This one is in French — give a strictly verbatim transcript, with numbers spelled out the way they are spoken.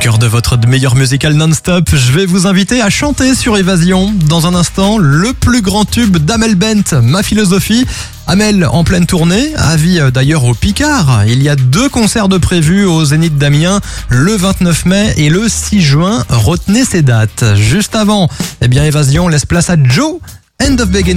cœur de votre meilleure musicale non-stop, je vais vous inviter à chanter sur Évasion. Dans un instant, le plus grand tube d'Amel Bent, Ma philosophie. Amel en pleine tournée, avis d'ailleurs au Picard. Il y a deux concerts de prévus au Zénith d'Amiens, le vingt-neuf mai et le six juin. Retenez ces dates. Juste avant, eh bien Évasion laisse place à Joe, End of Beginning.